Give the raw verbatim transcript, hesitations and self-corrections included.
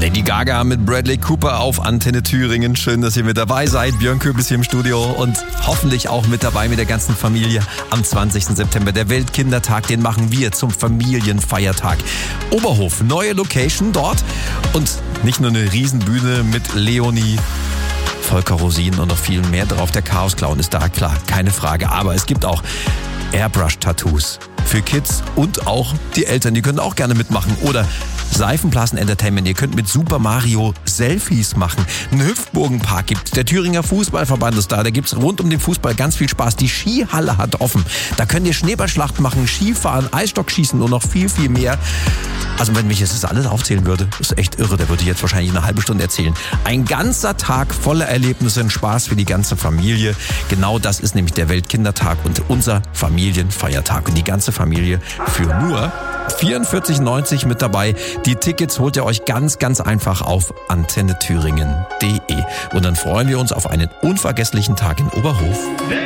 Lady Gaga mit Bradley Cooper auf Antenne Thüringen. Schön, dass ihr mit dabei seid. Björn Köbis hier im Studio und hoffentlich auch mit dabei mit der ganzen Familie am zwanzigsten September. Der Weltkindertag, den machen wir zum Familienfeiertag. Oberhof, neue Location dort und nicht nur eine Riesenbühne mit Leonie, Volker Rosin und noch viel mehr drauf. Der Chaos-Clown ist da, klar, keine Frage. Aber es gibt auch Airbrush-Tattoos für Kids und auch die Eltern, die können auch gerne mitmachen. Oder Seifenblasen Entertainment, ihr könnt mit Super Mario Selfies machen. Einen Hüpfburgenpark gibt's, der Thüringer Fußballverband ist da, da gibt's rund um den Fußball ganz viel Spaß. Die Skihalle hat offen, da könnt ihr Schneeballschlacht machen, Skifahren, Eisstockschießen und noch viel, viel mehr. Also wenn mich jetzt das alles aufzählen würde, ist echt irre, da würde ich jetzt wahrscheinlich eine halbe Stunde erzählen. Ein ganzer Tag voller Erlebnisse und Spaß für die ganze Familie. Genau das ist nämlich der Weltkindertag und unser Familienfeiertag. Und die ganze Familie für nur vierundvierzig neunzig mit dabei. Die Tickets holt ihr euch ganz, ganz einfach auf antenne thüringen punkt de. Und dann freuen wir uns auf einen unvergesslichen Tag in Oberhof.